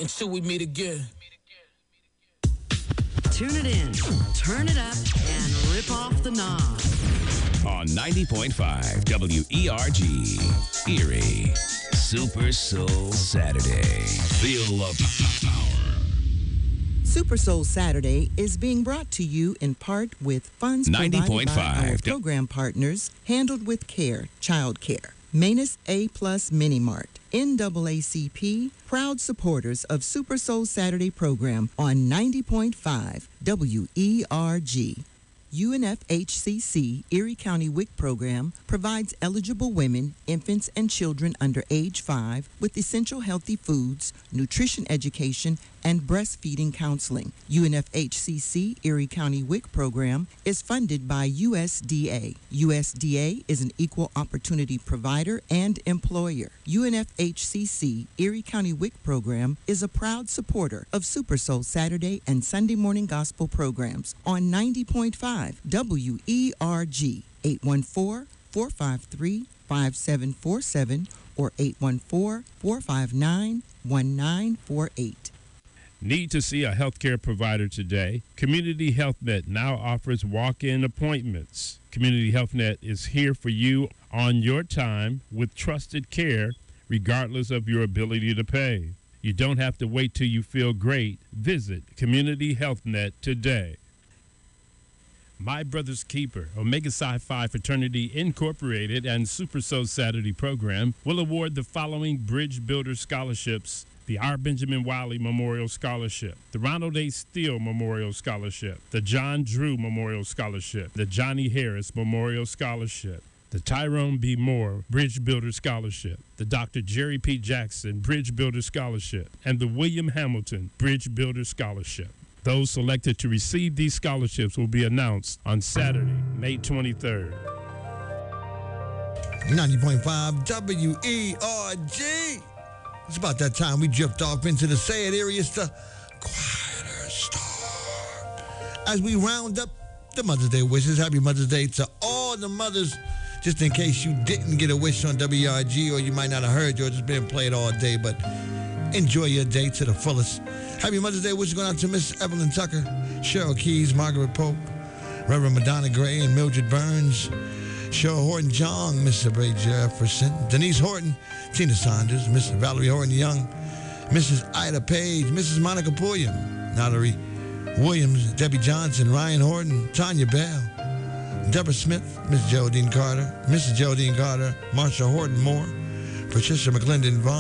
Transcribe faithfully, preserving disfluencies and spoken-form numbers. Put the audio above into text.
until we meet again. Tune it in, turn it up, and rip off the knob. On ninety point five W E R G, Erie. Super Soul Saturday. Feel the power. Super Soul Saturday is being brought to you in part with funds provided by our program partners, Handled with Care, Child Care, Manus A Plus Mini Mart, N double A C P, proud supporters of Super Soul Saturday program on ninety point five W E R G. U N F H C C Erie County W I C program provides eligible women, infants, and children under age five with essential healthy foods, nutrition education, and breastfeeding counseling. U N F H C C Erie County W I C program is funded by U S D A. U S D A is an equal opportunity provider and employer. U N F H C C Erie County W I C program is a proud supporter of Super Soul Saturday and Sunday morning gospel programs on ninety point five W E R G, eight one four, four five three, five seven four seven or eight one four, four five nine, one nine four eight. Need to see a healthcare provider today? Community HealthNet now offers walk-in appointments. Community HealthNet is here for you on your time with trusted care, regardless of your ability to pay. You don't have to wait till you feel great. Visit Community HealthNet today. My Brother's Keeper, Omega Psi Phi Fraternity Incorporated, and Super Soul Saturday program will award the following Bridge Builder Scholarships: the R. Benjamin Wiley Memorial Scholarship, the Ronald A. Steele Memorial Scholarship, the John Drew Memorial Scholarship, the Johnny Harris Memorial Scholarship, the Tyrone B. Moore Bridge Builder Scholarship, the Doctor Jerry P. Jackson Bridge Builder Scholarship, and the William Hamilton Bridge Builder Scholarship. Those selected to receive these scholarships will be announced on Saturday, May twenty-third. ninety point five W E R G. It's about that time we drift off into the sad areas to quieter start. As we round up the Mother's Day wishes, happy Mother's Day to all the mothers. Just in case you didn't get a wish on W E R G, or you might not have heard, George, it's been played all day, but enjoy your day to the fullest. Happy Mother's Day wishes going out to Miss Evelyn Tucker, Cheryl Keys, Margaret Pope, Reverend Madonna Gray, and Mildred Burns, Cheryl Horton Jong, Miss Ray Jefferson, Denise Horton, Tina Saunders, Miss Valerie Horton Young, Missus Ida Page, Missus Monica Pulliam, Natalie Williams, Debbie Johnson, Ryan Horton, Tanya Bell, Deborah Smith, Miss Geraldine Carter, Missus Geraldine Carter, Marsha Horton Moore, Patricia McClendon Vaughn,